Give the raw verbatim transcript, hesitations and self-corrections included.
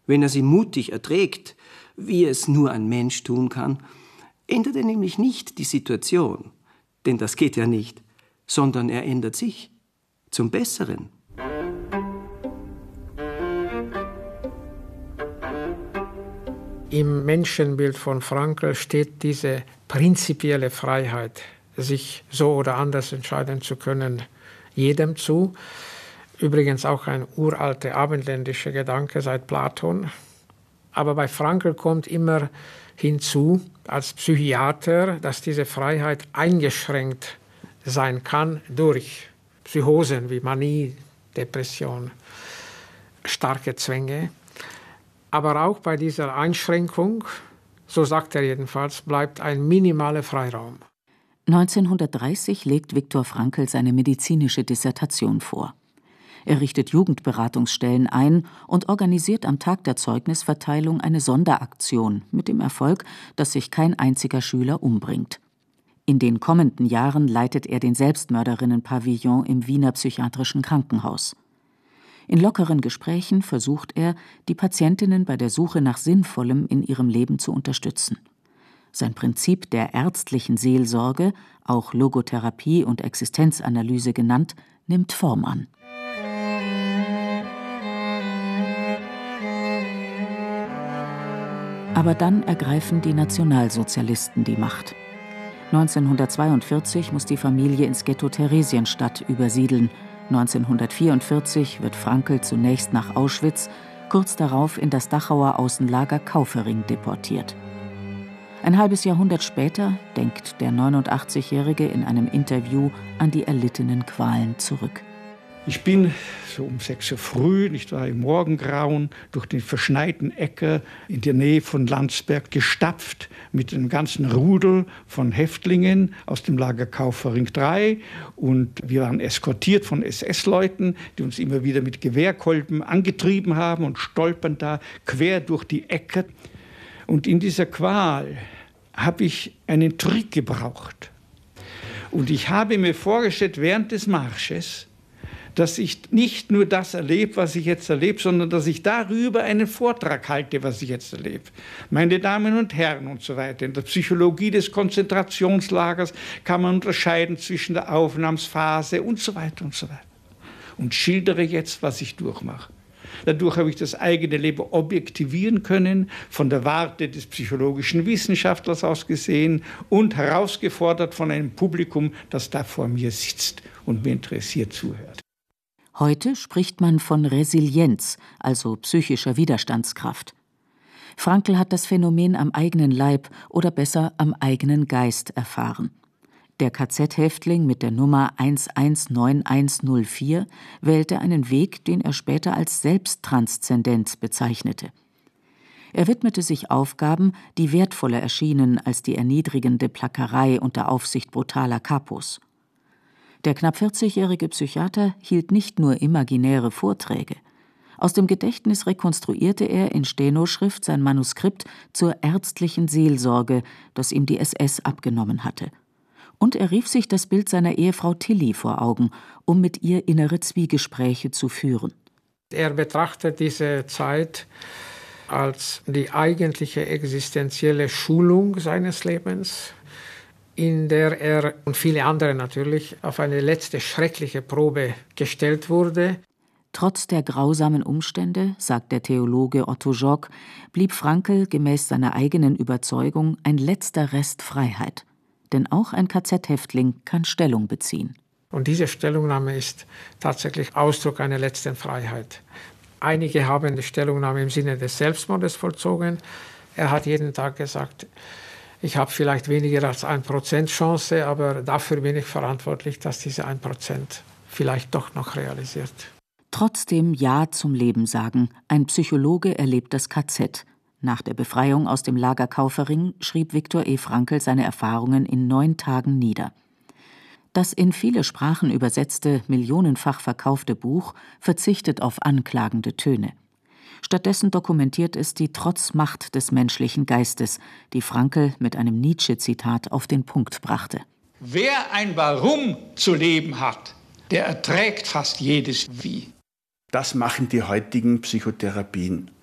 Wenn er sie mutig erträgt, wie es nur ein Mensch tun kann, ändert er nämlich nicht die Situation, denn das geht ja nicht, sondern er ändert sich zum Besseren. Im Menschenbild von Frankl steht diese prinzipielle Freiheit, sich so oder anders entscheiden zu können, jedem zu. Übrigens auch ein uralter abendländischer Gedanke seit Platon. Aber bei Frankl kommt immer hinzu, als Psychiater, dass diese Freiheit eingeschränkt sein kann durch Psychosen wie Manie, Depression, starke Zwänge. Aber auch bei dieser Einschränkung, so sagt er jedenfalls, bleibt ein minimaler Freiraum. neunzehnhundertdreißig legt Viktor Frankl seine medizinische Dissertation vor. Er richtet Jugendberatungsstellen ein und organisiert am Tag der Zeugnisverteilung eine Sonderaktion mit dem Erfolg, dass sich kein einziger Schüler umbringt. In den kommenden Jahren leitet er den Selbstmörderinnen-Pavillon im Wiener Psychiatrischen Krankenhaus. In lockeren Gesprächen versucht er, die Patientinnen bei der Suche nach Sinnvollem in ihrem Leben zu unterstützen. Sein Prinzip der ärztlichen Seelsorge, auch Logotherapie und Existenzanalyse genannt, nimmt Form an. Aber dann ergreifen die Nationalsozialisten die Macht. neunzehnhundertzweiundvierzig muss die Familie ins Ghetto Theresienstadt übersiedeln. neunzehnhundertvierundvierzig wird Frankl zunächst nach Auschwitz, kurz darauf in das Dachauer Außenlager Kaufering deportiert. Ein halbes Jahrhundert später denkt der neunundachtzigjährige in einem Interview an die erlittenen Qualen zurück. Ich bin so um sechs Uhr früh, nicht wahr, im Morgengrauen, durch den verschneiten Äcker in der Nähe von Landsberg gestapft mit einem ganzen Rudel von Häftlingen aus dem Lager Kaufering drei. Und wir waren eskortiert von S S-Leuten, die uns immer wieder mit Gewehrkolben angetrieben haben und stolpern da quer durch die Äcker. Und in dieser Qual habe ich einen Trick gebraucht. Und ich habe mir vorgestellt, während des Marsches, dass ich nicht nur das erlebe, was ich jetzt erlebe, sondern dass ich darüber einen Vortrag halte, was ich jetzt erlebe. Meine Damen und Herren und so weiter. In der Psychologie des Konzentrationslagers kann man unterscheiden zwischen der Aufnahmsphase und so weiter und so weiter. Und schildere jetzt, was ich durchmache. Dadurch habe ich das eigene Leben objektivieren können, von der Warte des psychologischen Wissenschaftlers aus gesehen und herausgefordert von einem Publikum, das da vor mir sitzt und mir interessiert zuhört. Heute spricht man von Resilienz, also psychischer Widerstandskraft. Frankl hat das Phänomen am eigenen Leib oder besser am eigenen Geist erfahren. Der K Z-Häftling mit der Nummer eins eins neun eins null vier wählte einen Weg, den er später als Selbsttranszendent bezeichnete. Er widmete sich Aufgaben, die wertvoller erschienen als die erniedrigende Plackerei unter Aufsicht brutaler Kapos. Der knapp vierzigjährige Psychiater hielt nicht nur imaginäre Vorträge. Aus dem Gedächtnis rekonstruierte er in Stenoschrift sein Manuskript zur ärztlichen Seelsorge, das ihm die S S abgenommen hatte. Und er rief sich das Bild seiner Ehefrau Tilly vor Augen, um mit ihr innere Zwiegespräche zu führen. Er betrachtet diese Zeit als die eigentliche existenzielle Schulung seines Lebens, in der er und viele andere natürlich auf eine letzte schreckliche Probe gestellt wurde. Trotz der grausamen Umstände, sagt der Theologe Otto Jock, blieb Frankl gemäß seiner eigenen Überzeugung ein letzter Rest Freiheit. Denn auch ein K Z-Häftling kann Stellung beziehen. Und diese Stellungnahme ist tatsächlich Ausdruck einer letzten Freiheit. Einige haben die Stellungnahme im Sinne des Selbstmordes vollzogen. Er hat jeden Tag gesagt, ich habe vielleicht weniger als ein Prozent Chance, aber dafür bin ich verantwortlich, dass diese ein Prozent vielleicht doch noch realisiert. Trotzdem Ja zum Leben sagen. Ein Psychologe erlebt das K Z. Nach der Befreiung aus dem Lager Kaufering schrieb Viktor E. Frankl seine Erfahrungen in neun Tagen nieder. Das in viele Sprachen übersetzte, millionenfach verkaufte Buch verzichtet auf anklagende Töne. Stattdessen dokumentiert es die Trotzmacht des menschlichen Geistes, die Frankl mit einem Nietzsche-Zitat auf den Punkt brachte. Wer ein Warum zu leben hat, der erträgt fast jedes Wie. Das machen die heutigen Psychotherapien